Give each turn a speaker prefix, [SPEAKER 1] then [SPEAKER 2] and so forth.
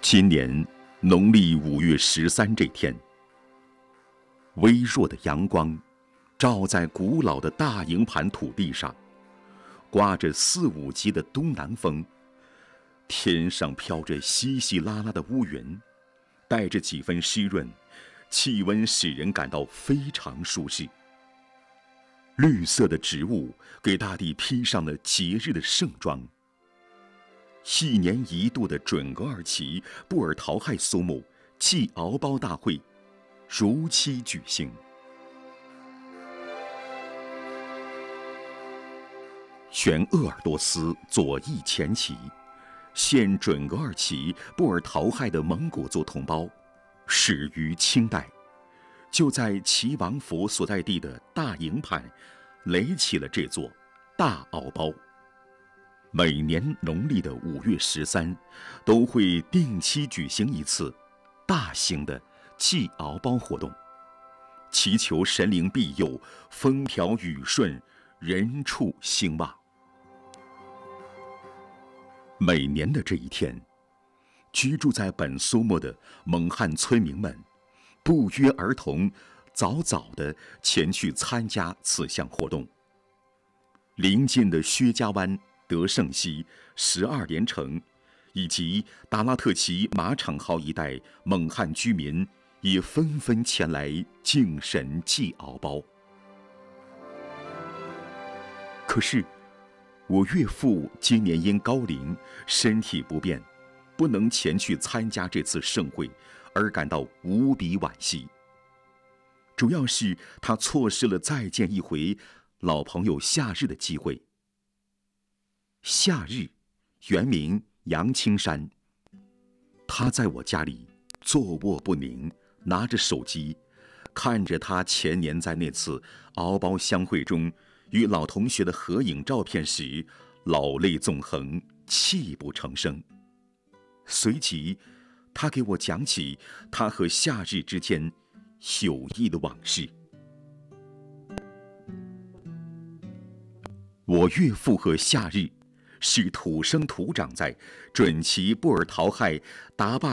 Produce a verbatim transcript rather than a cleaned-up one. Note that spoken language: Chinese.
[SPEAKER 1] 今年农历五月十三这天，微弱的阳光照在古老的大营盘土地上，刮着四五级的东南风，天上飘着稀稀拉拉的乌云，带着几分湿润，气温使人感到非常舒适。绿色的植物给大地披上了节日的盛装。一年一度的准额尔齐布尔陶亥苏木祭敖包大会如期举行。原鄂尔多斯左翼前旗，现准额尔齐布尔陶亥的蒙古族同胞，始于清代，就在齐王府所在地的大营盘垒起了这座大敖包。每年农历的五月十三，都会定期举行一次大型的祭敖包活动，祈求神灵庇佑，风调雨顺，人畜兴旺。每年的这一天，居住在本苏木的蒙汉村民们不约而同，早早地前去参加此项活动。邻近的薛家湾、德胜溪、十二连城以及达拉特旗马场号一带蒙汉居民也纷纷前来敬神祭敖包。可是我岳父今年因高龄身体不便，不能前去参加这次盛会，而感到无比惋惜。主要是他错失了再见一回老朋友夏日的机会。夏日原名杨青山，他在我家里坐卧不宁，拿着手机看着他前年在那次敖包相会中与老同学的合影照片时，老泪纵横，泣不成声。随即他给我讲起他和夏日之间友谊的往事。我岳父和夏日是土生土长在准旗布尔陶亥达坝